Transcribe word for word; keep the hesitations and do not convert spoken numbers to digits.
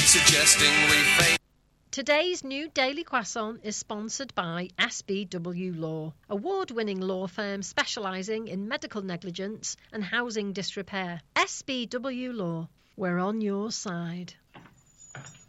suggesting we fade. Today's new Daily Croissant is sponsored by S B W Law, award-winning law firm specialising in medical negligence and housing disrepair. S B W Law, we're on your side.